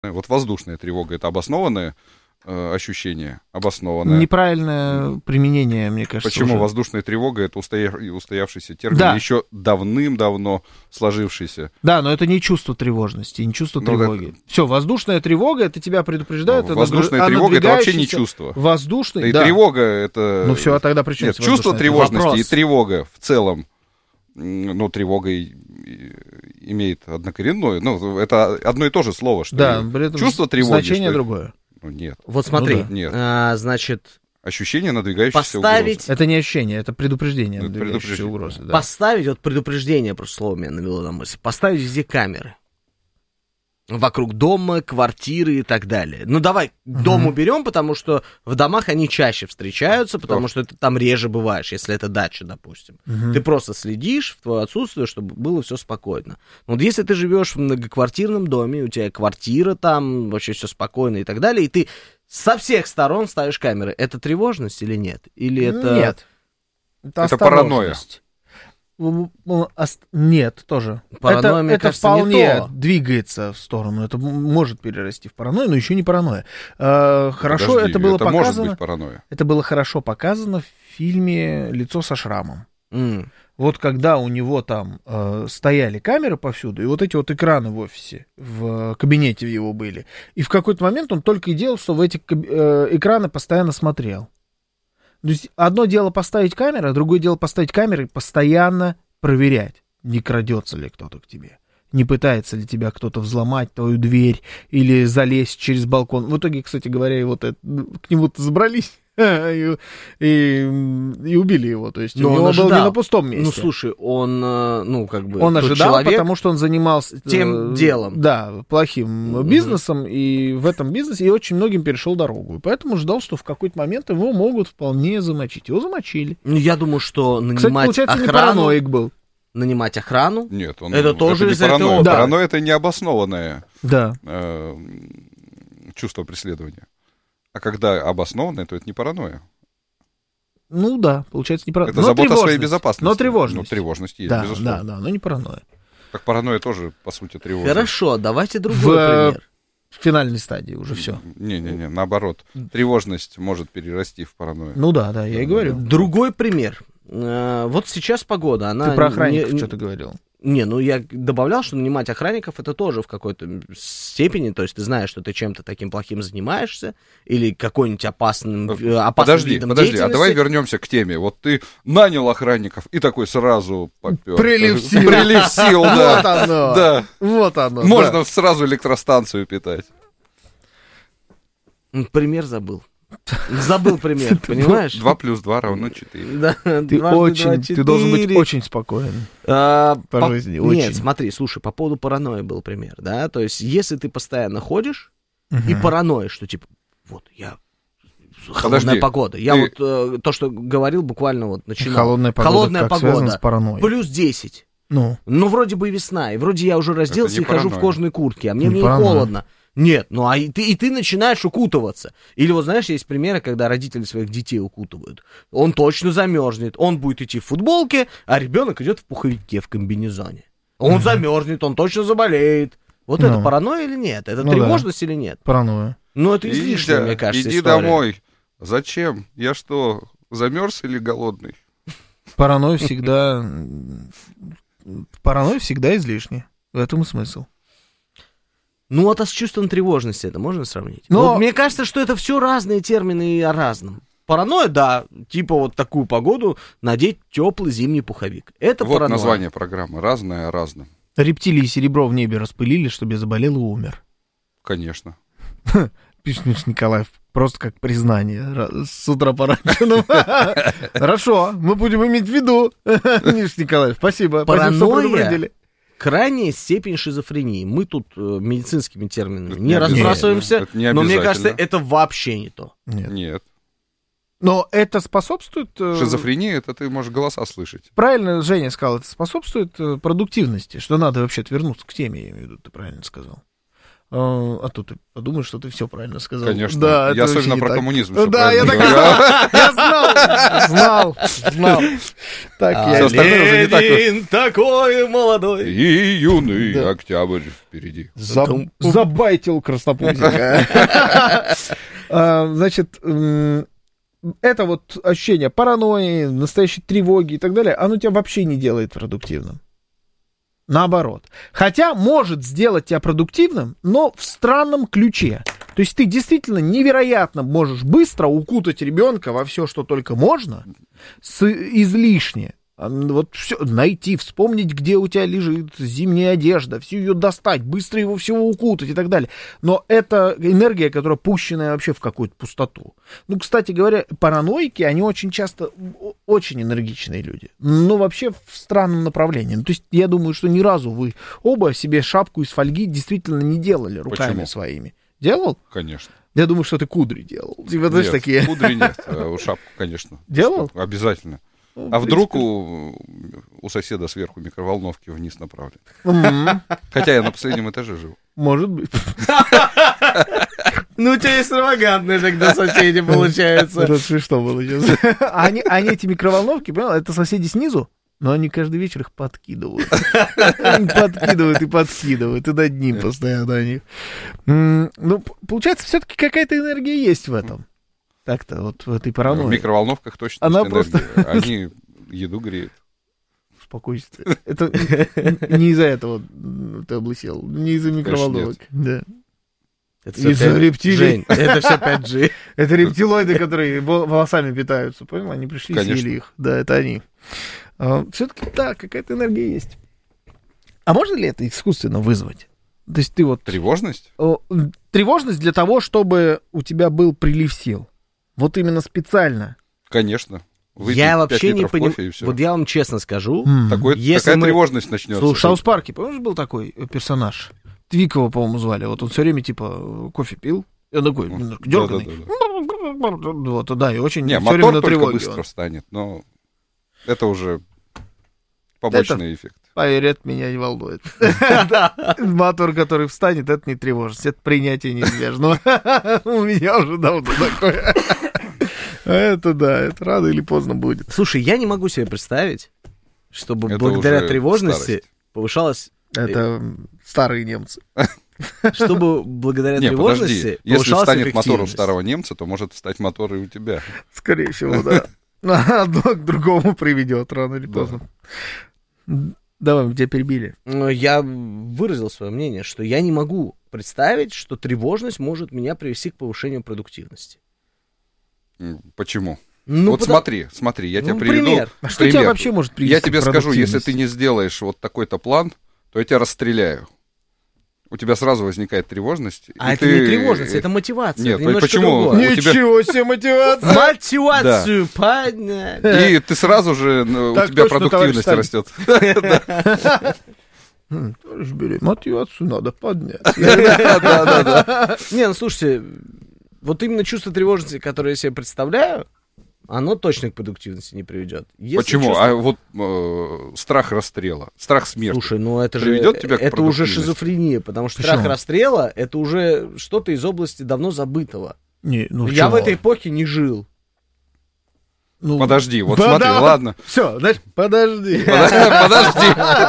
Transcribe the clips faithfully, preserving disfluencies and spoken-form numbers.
Вот воздушная тревога — это обоснованное э, ощущение, обоснованное. Неправильное применение, мне кажется. Почему уже. Воздушная тревога — это устоя... устоявшийся термин, да. еще давным-давно сложившийся. Да, но это не чувство тревожности, не чувство ну, тревоги. Это... Все, воздушная тревога, это тебя предупреждает. Ну, воздушная тревога — это вообще не чувство. Воздушный, и да. тревога — это... Ну все, а тогда при чем? Нет, чувство тревожности Вопрос. и тревога в целом, ну, тревога и, и, имеет однокоренное, ну, это одно и то же слово, что да, ли. Чувство тревоги. Значение что... другое. Ну, нет. Вот смотри, ну, да. нет. А, значит... Ощущение надвигающейся поставить... угрозы. Это не ощущение, это предупреждение это надвигающейся предупреждение. угрозы. Да. Поставить, вот предупреждение, просто слово меня навело на мысль, поставить везде камеры. Вокруг дома, квартиры и так далее. Ну, давай дом Мгм. уберем, потому что в домах они чаще встречаются, потому Да. что ты там реже бываешь, если это дача, допустим. Мгм. Ты просто следишь в твое отсутствие, чтобы было все спокойно. Но вот если ты живешь в многоквартирном доме, у тебя квартира там, вообще все спокойно и так далее, и ты со всех сторон ставишь камеры, это тревожность или нет? Или это... Нет. Это, Это паранойя. осторожность. Ну, ну, ос- Нет, тоже. Паранойя, это мне это кажется, не вполне то. двигается в сторону. Это м- может перерасти в паранойю, но еще не паранойя. Э, хорошо, Подожди, это было это может показано. быть паранойя. Это было хорошо показано в фильме «Лицо со шрамом». М. Вот когда у него там э, стояли камеры повсюду, и вот эти вот экраны в офисе, в кабинете его были, и в какой-то момент он только и делал, что в эти каб- э, экраны постоянно смотрел. То есть одно дело поставить камеру, а другое дело поставить камеры и постоянно проверять, не крадется ли кто-то к тебе, не пытается ли тебя кто-то взломать твою дверь или залезть через балкон. В итоге, кстати говоря, и вот это, к нему-то забрались и, и, и убили его. То есть Но у он него был ожидал. не на пустом месте. Ну, слушай, он, э, ну, как бы... Он тот ожидал, человек, потому что он занимался тем э, делом. Да, плохим Мгм. бизнесом, и в этом бизнесе и очень многим перешел дорогу. И поэтому ждал, что в какой-то момент его могут вполне замочить. Его замочили. Ну, я думаю, что нанимать Кстати, получается, не охрану... параноик был. Нанимать охрану... Нет, он, Это тоже не из этой паранойя. оперы. Да. Паранойя — это необоснованное Да. э, чувство преследования. А когда обоснованное, то это не паранойя. Ну да, получается, не паранойя. Это забота о своей безопасности. Но тревожность. Ну, тревожность есть, Да, безусловно. да, да, но не паранойя. Как паранойя тоже, по сути, тревожность. Хорошо, давайте другой В, пример. В финальной стадии уже все. Не-не-не, наоборот. Тревожность может перерасти в паранойю. Ну да, да, я и говорю. Другой пример. Э, Вот сейчас погода, она... Ты про охранников не- что-то говорил. Не, ну я добавлял, что нанимать охранников это тоже в какой-то степени, то есть ты знаешь, что ты чем-то таким плохим занимаешься, или какой-нибудь опасным, э, опасным Подожди, видом подожди, а деятельности. давай вернемся к теме. Вот ты нанял охранников и такой сразу попер. Прилив сил. Прилив сил, Вот да. оно. Да. Вот оно. Можно да. сразу электростанцию питать. М, Пример забыл. Забыл пример, понимаешь? Два плюс два равно четыре. Да, Ты дважды очень, два, ты должен быть четыре. очень спокоен. А, по жизни, очень. Нет, смотри, слушай, по поводу паранойи был пример, да, то есть если ты постоянно ходишь и Мгм. параноишь, что типа, вот я... Подожди, Холодная погода. Я ты- вот э, то, что говорил, буквально вот начинал. Холодная погода Холодная как погода. связана с паранойей? Плюс десять. Ну, Ну, вроде бы и весна, и вроде я уже разделся не и хожу в паранойя. кожаной куртке, а мне Не в ней паранойя. холодно. Нет, ну а и ты, и ты начинаешь укутываться. Или вот знаешь, есть примеры, когда родители своих детей укутывают. Он точно замерзнет, он будет идти в футболке, а ребенок идет в пуховике, в комбинезоне. Он Мгм. замерзнет, он точно заболеет. Вот Ну. это паранойя или нет? Это Ну тревожность или нет? паранойя. Ну, это излишне, Иди, мне кажется, иди история. домой. Зачем? Я что, замерз или голодный? Паранойя всегда... Паранойя всегда излишне. В этом и смысл. Ну, вот а с чувством тревожности это можно сравнить? Но- Вот мне кажется, что это все разные термины и о разном. Паранойя, да, типа вот такую погоду надеть теплый зимний пуховик. Это Вот паранойя. название программы. Разное о разном. Рептилии серебро в небе распылили, чтобы я заболел и умер. Конечно. Пишет Миш Николаев. Просто как признание. Ра- С утра пораньше. Хорошо, мы будем иметь в виду. Миш Николаев, спасибо. Спасибо, что Паранойя? предупредили. Крайняя степень шизофрении. Мы тут э, медицинскими терминами Это не не разбрасываемся, обязательно. Это не но мне обязательно. кажется, это вообще не то. Нет. Нет. Но это способствует... э, Шизофрения — это ты можешь голоса слышать. Правильно Женя сказал, это способствует э, продуктивности, что надо вообще-то вернуться к теме, я имею в виду, ты правильно сказал. А тут ты подумаешь, что ты все правильно сказал. Конечно. Да, я особенно про так. коммунизм. Да, я так я знал, знал, знал. Так, а я Ленин такой молодой. И юный да. октябрь впереди. Заб... Забайтил краснопузика. Значит, это вот ощущение паранойи, настоящей тревоги и так далее, оно тебя вообще не делает продуктивным. Наоборот. Хотя может сделать тебя продуктивным, но в странном ключе. То есть ты действительно невероятно можешь быстро укутать ребенка во все, что только можно, с излишне. Вот все найти, вспомнить, где у тебя лежит зимняя одежда, всю ее достать, быстро его всего укутать и так далее. Но это энергия, которая пущенная вообще в какую-то пустоту. Ну, кстати говоря, параноики, они очень часто очень энергичные люди. Но вообще в странном направлении. Ну, то есть я думаю, что ни разу вы оба себе шапку из фольги действительно не делали руками Почему? своими. Делал? Конечно. Я думаю, что ты кудри делал. Типа, знаешь, нет, такие... кудри нет, а шапку, конечно. Делал? Что, обязательно. Ну, а вдруг у, у соседа сверху микроволновки вниз направлены? Mm-hmm. Хотя я на последнем этаже живу. Может быть. Ну, у тебя экстравагантные тогда соседи, получается. Это смешно было сейчас. Они эти микроволновки, понял, это соседи снизу, но они каждый вечер их подкидывают. Они подкидывают и подкидывают, и над ним постоянно они. Ну, получается, все-таки какая-то энергия есть в этом. Так-то вот в этой паранойи. В микроволновках точно Она есть просто... энергия. Они еду греют. Спокойствие. Это не из-за этого ты облысел. Не из-за микроволновок. Да. Из-за рептилий. Жень, это все пять джи. Это рептилоиды, которые волосами питаются. Понял? Они пришли и съели их. Да, это они. Все-таки, да, какая-то энергия есть. А можно ли это искусственно вызвать? То есть ты вот... Тревожность? Тревожность для того, чтобы у тебя был прилив сил. Вот именно специально. Конечно. Выпить я вообще не понимаю. И вот я вам честно скажу. Mm. Такой, если такая мы... тревожность начнется. Слушай, в Саус-парке, помнишь, был такой персонаж? Твикова, по-моему, звали. Вот он все время, типа, кофе пил. И он такой, немножко дерганый. Да, да, да, да. Вот, да, и очень не, все время на тревоге. Мотор быстро встанет, но это уже побочный это... эффект. Поверь, это меня не волнует. Мотор, который встанет, это не тревожность, это принятие неизбежного. У меня уже давно такое. Это да, это рано или поздно будет. Слушай, я не могу себе представить, чтобы благодаря тревожности повышалась... Это старые немцы. Чтобы благодаря тревожности повышалась эффективность. Если станет мотор у старого немца, то может стать мотор и у тебя. Скорее всего, да. Одно к другому приведет рано или поздно. Давай, мы тебя перебили. Я выразил свое мнение, что я не могу представить, что тревожность может меня привести к повышению продуктивности. Почему? Ну, вот потому... смотри, смотри, я ну, тебе приведу пример. А что тебя вообще может привести Я тебе скажу, если ты не сделаешь вот такой-то план, то я тебя расстреляю. У тебя сразу возникает тревожность. А это ты... не тревожность, это мотивация. Нет, это почему? Ничего себе мотивация! Мотивацию поднять! И ты сразу же, у тебя продуктивность растет. Товарищ Бери, мотивацию надо поднять. Да-да-да. Не, ну слушайте, вот именно чувство тревожности, которое я себе представляю, оно точно к продуктивности не приведет. Если Почему? Чувство... А вот э, страх расстрела, страх смерти. Слушай, ну это же тебя к это уже шизофрения, потому что Почему? страх расстрела это уже что-то из области давно забытого. Не, ну я в этой эпохе не жил. Ну, подожди, вот да, смотри, да, ладно. Все, значит, подожди. Подожди.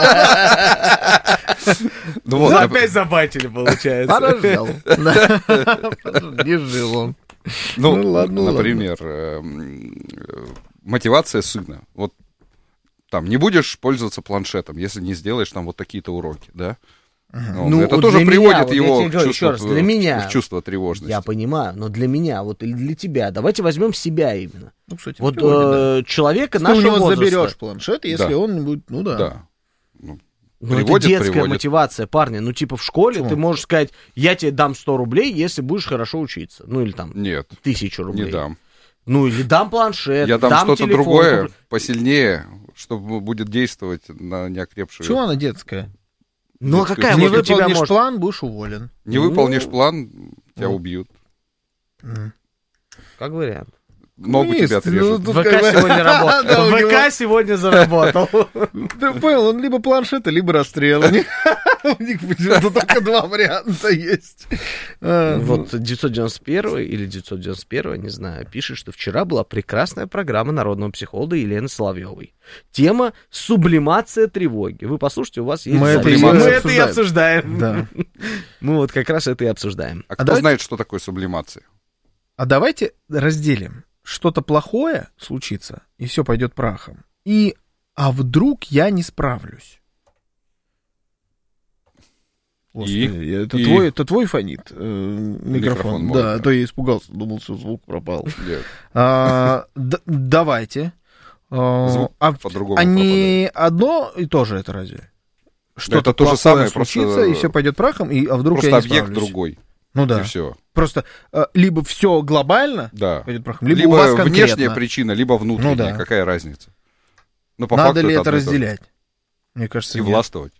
Ну опять забайтили, получается. Подождал. Не жил он. Ну, ну ладно, например, ладно. Мотивация сына. Вот там не будешь пользоваться планшетом, если не сделаешь там вот такие-то уроки, да? Uh-huh. Ну, это тоже приводит меня, его вот к чувству, раз, для меня, в чувство тревожности. Я понимаю, но для меня, вот или для тебя, давайте возьмем себя именно. Ну, кстати, вот э, да. человека Ты нашего возраста. Ты у него заберешь планшет, если да. он будет, ну да. Да. Ну, ну это детская приводит. мотивация, парни. Ну, типа в школе Почему? Ты можешь сказать, я тебе дам сто рублей, если будешь хорошо учиться. Ну, или там Нет, тысячу рублей. Не дам. Ну, или дам планшет, Я дам, дам что-то телефон, другое, посильнее, чтобы будет действовать на неокрепшую... Почему она детская? Ну, а какая не может у тебя выполнишь может... план, будешь уволен. Не ну... выполнишь план, тебя ну. убьют. Mm. Как вариант. Ногу тебя отрежут. ВК сегодня работал. ВК сегодня заработал. Ты понял, он либо планшета, либо расстрел. У них почему-то только два варианта есть. Вот девятьсот девяносто первый или девятьсот девяносто первый, не знаю, пишет, что вчера была прекрасная программа народного психолога Елены Соловьевой. Тема «Сублимация тревоги». Вы послушайте, у вас есть... Мы это, Мы и это и обсуждаем. Да. Мы вот как раз это и обсуждаем. А кто давайте... знает, что такое сублимация? А давайте разделим. Что-то плохое случится, и все пойдет прахом. И, а вдруг я не справлюсь? Господи, и, это, и... Твой, это твой фонит э, микрофон? микрофон мой, да, а то я испугался, думал, что звук пропал. А, д- давайте. Звук а, по-другому а не одно и то же это разве? Что-то это то же самое, случится, просто... и все пойдет прахом, и, а вдруг просто я не объект справлюсь. другой. Ну да. И все. Просто э, либо все глобально да. пойдет прахом, либо, либо у вас конкретно. Внешняя причина, либо внутренняя. Ну, да. Какая разница? Но по Надо ли это разделять? Мне кажется, и нет. Властвовать.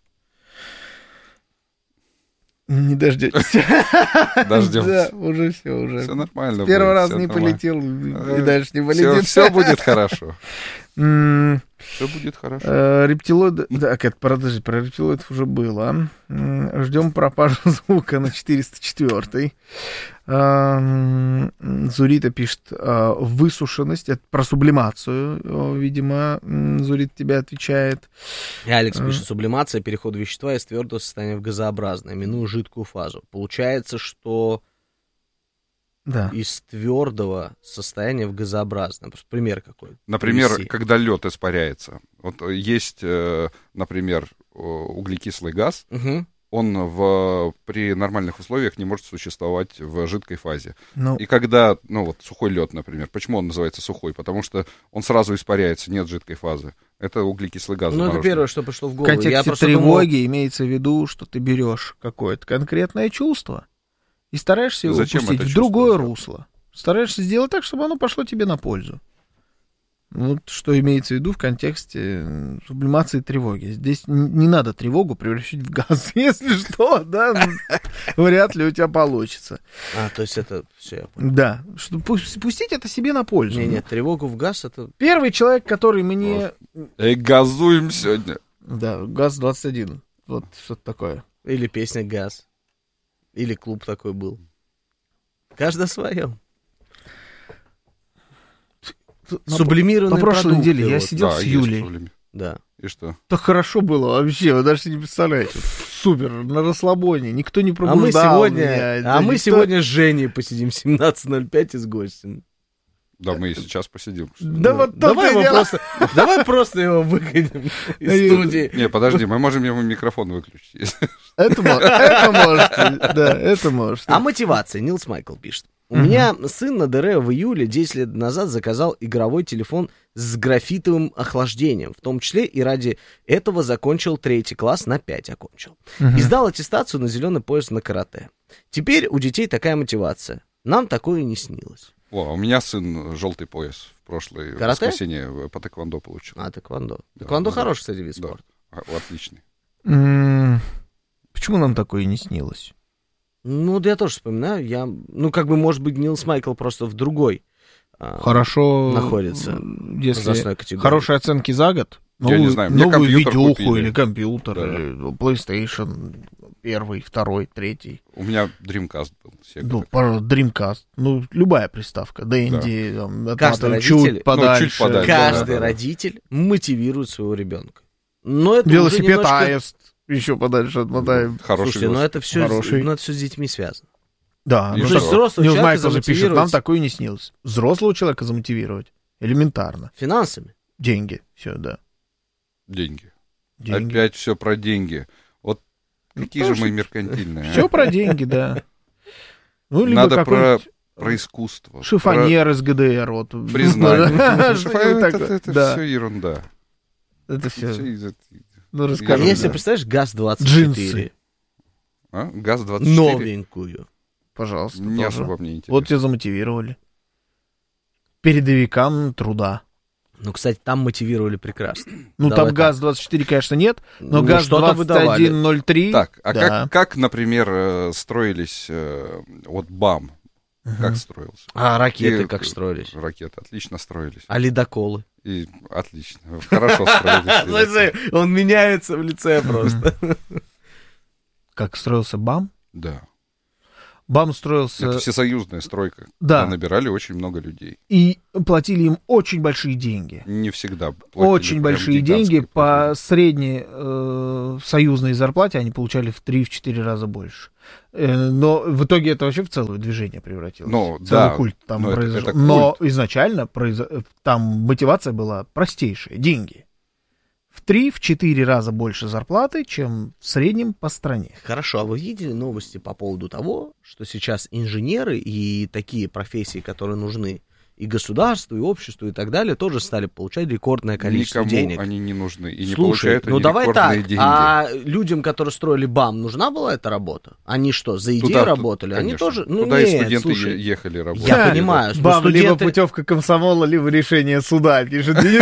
Не дождетесь. Дождемся. Да, уже все, уже. Все нормально. Первый раз не полетел, и дальше не полетит. Все будет хорошо. Все будет хорошо. Рептилоид... Так, это, подожди, про рептилоидов уже было. Ждем пропажу звука на четыреста четвёртой. Зурита пишет высушенность. Это про сублимацию, видимо, Зурит тебе отвечает. И Алекс пишет, сублимация, переход вещества из твердого состояния в газообразное, минуя жидкую фазу. Получается, что да. из твердого состояния в газообразное. Просто пример какой. Например, Привеси. Когда лед испаряется. Вот есть, например, углекислый газ. Угу. Он в, при нормальных условиях не может существовать в жидкой фазе. Ну, и когда, ну вот сухой лед, например, почему он называется сухой? Потому что он сразу испаряется, нет жидкой фазы. Это углекислый газ. Ну, это первое, что пришло в голову. В контексте Я тревоги думал... имеется в виду, что ты берешь какое-то конкретное чувство и стараешься его Зачем пустить в другое русло. Стараешься сделать так, чтобы оно пошло тебе на пользу. Вот что имеется в виду в контексте сублимации тревоги. Здесь не надо тревогу превращать в газ. Если что, да, вряд ли у тебя получится. А, то есть это все, я понял. Да, что, пустить это себе на пользу. Не, нет, тревогу в газ это... Первый человек, который мне... Эй, газуем сегодня. Да, ГАЗ двадцать один. Вот что-то такое. Или песня «Газ». Или клуб такой был. Каждый свое. Сублимированные На прошлой продукты, неделе я вот. сидел да, с Юлей. Да. И что? Так хорошо было вообще, вы даже не представляете. Супер, на расслабоне, никто не пробуждал А мы сегодня, меня. а Да, мы никто... сегодня с Женей посидим в семнадцать ноль пять из Гостиной. Да, мы и сейчас посидим. Да, да вот давай, его дело... просто, давай просто его выгоним из студии. Не, подожди, мы можем ему микрофон выключить. Это можете, да, это можете. А мотивация, Нилс Майкл пишет. У uh-huh. меня сын на ДР в июле десять лет назад заказал игровой телефон с графитовым охлаждением. В том числе и ради этого закончил третий класс, на пять окончил. Uh-huh. И сдал аттестацию на зеленый пояс на карате. Теперь у детей такая мотивация. Нам такое и не снилось. О, у меня сын желтый пояс в прошлое карате? воскресенье по тэквондо получил. А, тэквондо. Да, тэквондо да, хороший, кстати, вид да, спорта. отличный. Mm, почему нам такое и не снилось? Ну, да я тоже вспоминаю. Я, ну, как бы, может быть, Нилс Майкл просто в другой Хорошо находится. Если хорошие оценки за год, новую, я не знаю, мне новую видюху купили. Или компьютер, да. Или PlayStation первый, второй, третий. У меня Dreamcast был. Ну, Dreamcast. Ну, любая приставка. Дэнди, да. Каждый родитель, чуть подальше. Ну, чуть подальше. Каждый да, да, родитель мотивирует своего ребенка. Но это велосипед немножко... аист. Еще подальше отмотаем. Хороший. Слушайте, но это все, ну, это все с детьми связано. Да, ну, то есть взрослый человек Майкл же пишет, нам такое не снилось. Взрослого человека замотивировать элементарно. Финансами. Деньги, все, да. Деньги. деньги. Опять все про деньги. Вот какие ну, же мы меркантильные. Все а? про деньги, да. Ну, либо надо про, про искусство. Шифонер из ГДР. Вот. Признание. Это все ерунда. Это все. Ну, расскажи. Если представляешь ГАЗ двадцать четыре. А? ГАЗ двадцать четыре. Новенькую. Пожалуйста. Не особо мне интересно. Вот тебя замотивировали. Передовикам труда. Ну, кстати, там мотивировали прекрасно. Ну, Давай там ГАЗ двадцать четыре, конечно, нет, но ну, ГАЗ двадцать один ноль три... Так, а да. как, как, например, строились вот БАМ? Uh-huh. Как строился? А ракеты И, как строились? Ракеты отлично строились. А ледоколы? И отлично. Хорошо строились. Он меняется в лице просто. как строился БАМ? Да. БАМ строился... Это всесоюзная стройка. Да. Набирали очень много людей. И платили им очень большие деньги. Не всегда. Очень большие деньги. По средней э, союзной зарплате они получали в три-четыре раза больше. Э, но в итоге это вообще в целое движение превратилось. Но, Целый да, культ там но произошел. Это, это но культ. изначально произ... там мотивация была простейшая. Деньги. В три-четыре раза больше зарплаты, чем в среднем по стране. Хорошо, а вы видели новости по поводу того, что сейчас инженеры и такие профессии, которые нужны и государству, и обществу, и так далее, тоже стали получать рекордное количество Никому денег? они не нужны и не Слушай, получают ну они давай рекордные так, деньги. а людям, которые строили БАМ, нужна была эта работа? Они что, за идею Туда, работали? конечно. Они тоже? Ну Туда нет, и студенты слушай, ехали работать. я понимаю, но БАМ студенты... либо путевка комсомола, либо решение суда, пишет. Мне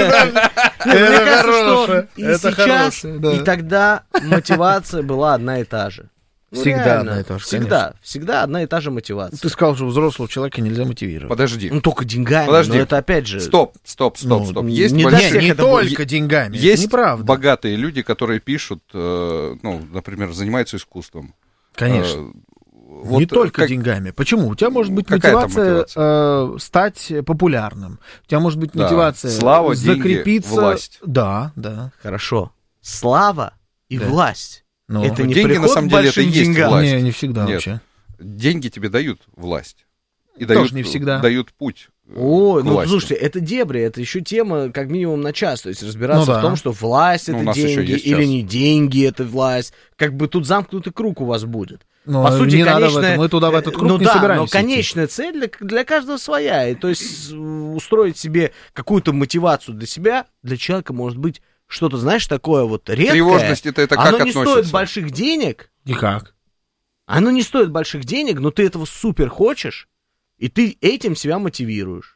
кажется, что и сейчас, и тогда мотивация была одна и та же. Ну, всегда реально, одна и та же, Всегда, конечно. всегда одна и та же мотивация. Ты сказал, что взрослого человека нельзя мотивировать. Подожди. Ну, только деньгами, Подожди. но это опять же... Стоп, стоп, стоп, Ну, стоп. Есть не большие- для Не, не это будет- только деньгами, Есть это неправда. богатые люди, которые пишут, э, ну, например, занимаются искусством. Конечно. Э, вот не только как- деньгами. Почему? У тебя может быть Какая там мотивация, мотивация? э, стать популярным. У тебя может быть Да. мотивация Слава, деньги, закрепиться. власть. Да, да. Хорошо. Слава и Да. власть. Но Это не деньги, приход на самом к деле, это большим и есть деньгам. власть. Не, не всегда Нет. вообще. Деньги тебе дают власть. И Тоже дают, не всегда. дают путь. э, Ой, к ну власти. слушайте, это дебри, это еще тема как минимум на час. То есть разбираться Ну да. в том, что власть Ну, у это нас еще деньги есть или час. не деньги это власть. Как бы тут замкнутый круг у вас будет. Но По сути, не надо в конечная- это. Мы туда в этот круг ну не да, но собираемся идти. конечная цель для, для каждого своя. И то есть устроить себе какую-то мотивацию для себя, для человека может быть что-то, знаешь, такое вот редкое. Тревожность это, это как Оно не относится? стоит больших денег. Никак. Оно не стоит больших денег, но ты этого супер хочешь, и ты этим себя мотивируешь.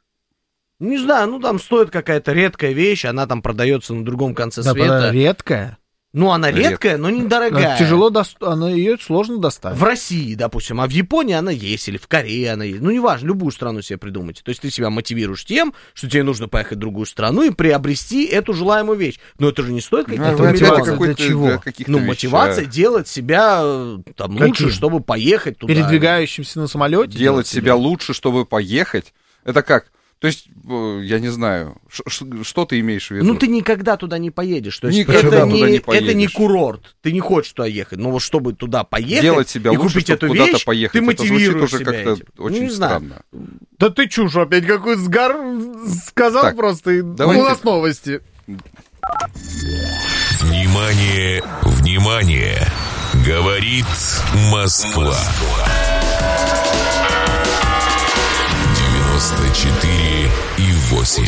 Не знаю, ну там стоит какая-то редкая вещь, она там продается на другом конце Да, света. она редкая. Ну, она Редкая. редкая, но недорогая. Она тяжело дост... она ее сложно достать. В России, допустим, а в Японии она есть, или в Корее она есть. Ну, неважно, любую страну себе придумайте. То есть ты себя мотивируешь тем, что тебе нужно поехать в другую страну и приобрести эту желаемую вещь. Но это же не стоит Ну, каких-то это мотивация миллионов. какой-то- для чего? для каких-то Ну, вещей. мотивация делать себя э, там Каким? лучше, чтобы поехать туда. Передвигающимся на самолете. Делать себя лучше, чтобы поехать. Это как? То есть, э, я не знаю, ш- ш- что ты имеешь в виду? Ну, ты никогда туда не поедешь. То есть Никогда это, туда не, не это не поедешь. курорт. Ты не хочешь туда ехать. Но вот чтобы туда поехать Делать себя и лучше, купить чтобы эту куда-то вещь, поехать. ты Это звучит мотивируешь уже себя как-то этим. очень Ну, не знаю. странно. Да ты чушь опять какую-то сгар сказал Так, просто. И... давайте- У нас новости. Внимание, внимание! Говорит Москва. девяносто четыре и восемь.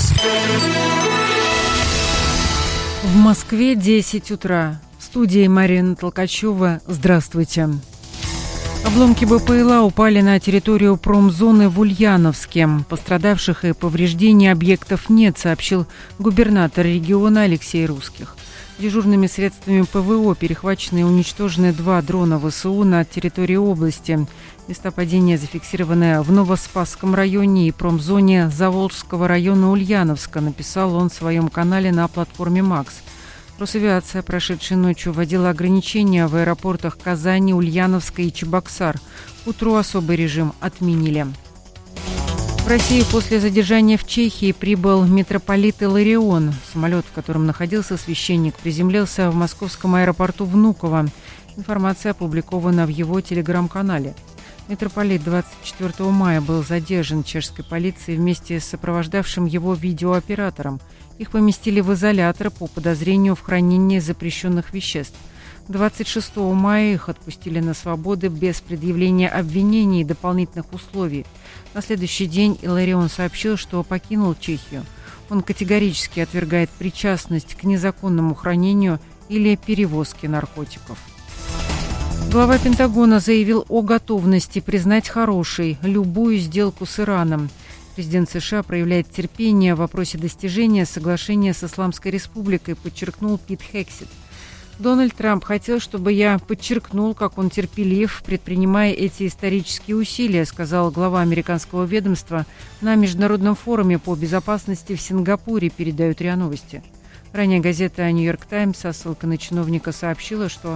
В Москве десять утра. В студии Марина Толкачева. Здравствуйте. Обломки БПЛА упали на территорию промзоны в Ульяновске. Пострадавших и повреждений объектов нет, сообщил губернатор региона Алексей Русских. Дежурными средствами ПВО перехвачены и уничтожены два дрона ВСУ на территории области. Места падения зафиксированы в Новоспасском районе и промзоне Заволжского района Ульяновска, написал он в своем канале на платформе «Макс». Росавиация, прошедшей ночью, вводила ограничения в аэропортах Казани, Ульяновска и Чебоксар. К утру особый режим отменили. В Россию после задержания в Чехии прибыл митрополит Иларион. Самолет, в котором находился священник, приземлился в московском аэропорту Внуково. Информация опубликована в его телеграм-канале. Митрополит двадцать четвёртого мая был задержан чешской полицией вместе с сопровождавшим его видеооператором. Их поместили в изолятор по подозрению в хранении запрещенных веществ. двадцать шестого мая их отпустили на свободу без предъявления обвинений и дополнительных условий. На следующий день Иларион сообщил, что покинул Чехию. Он категорически отвергает причастность к незаконному хранению или перевозке наркотиков. Глава Пентагона заявил о готовности признать хорошей любую сделку с Ираном. Президент США проявляет терпение в вопросе достижения соглашения с Исламской Республикой, подчеркнул Пит Хексет. Дональд Трамп хотел, чтобы я подчеркнул, как он терпелив, предпринимая эти исторические усилия, сказал глава американского ведомства на Международном форуме по безопасности в Сингапуре, передают РИА Новости. Ранее газета «Нью-Йорк Таймс» со ссылкой на чиновника сообщила, что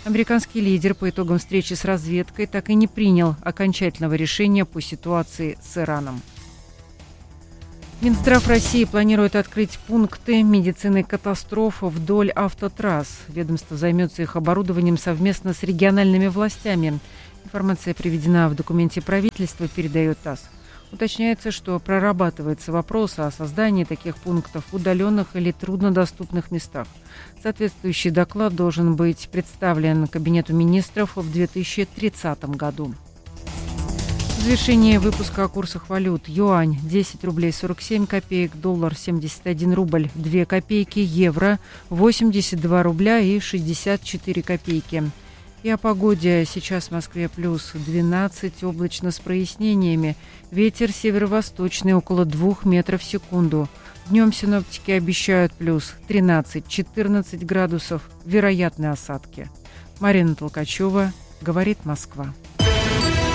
Американский лидер по итогам встречи с разведкой так и не принял окончательного решения по ситуации с Ираном. Минздрав России планирует открыть пункты медицины катастроф вдоль автотрасс. Ведомство займется их оборудованием совместно с региональными властями. Информация приведена в документе правительства, передает ТАСС. Уточняется, что прорабатывается вопрос о создании таких пунктов в удаленных или труднодоступных местах. Соответствующий доклад должен быть представлен Кабинету министров в две тысячи тридцатом году. Завершение выпуска о курсах валют. Юань десять рублей сорок семь копеек, доллар семьдесят один рубль две копейки, евро восемьдесят два рубля и шестьдесят четыре копейки. И о погоде. Сейчас в Москве плюс двенадцать, облачно с прояснениями. Ветер северо-восточный около двух метров в секунду. Днем синоптики обещают плюс тринадцать-четырнадцать градусов, вероятны осадки. Марина Толкачева, говорит Москва.